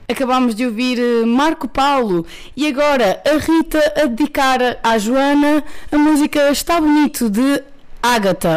Acabámos de ouvir Marco Paulo e agora a Rita a dedicar à Joana a música Está Bonito de Ágata.